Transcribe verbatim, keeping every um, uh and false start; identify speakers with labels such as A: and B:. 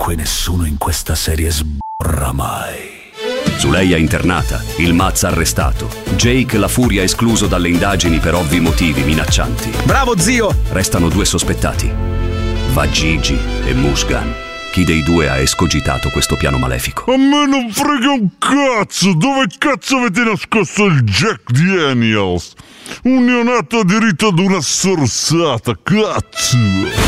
A: Comunque nessuno in questa serie sborra mai.
B: Zuleia internata, il Mazza arrestato, Jake la Furia escluso dalle indagini per ovvi motivi minaccianti.
C: Bravo zio!
B: Restano due sospettati, Vagigi e Musgan. Chi dei due ha escogitato questo piano malefico?
D: A me non frega un cazzo! Dove cazzo avete nascosto il Jack Daniels? Un neonato ha diritto ad una sorsata, cazzo!